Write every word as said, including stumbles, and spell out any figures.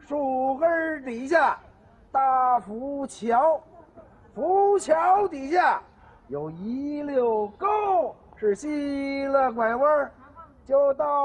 树根底下大浮桥，浮桥底下有一溜沟，是西了拐弯就到。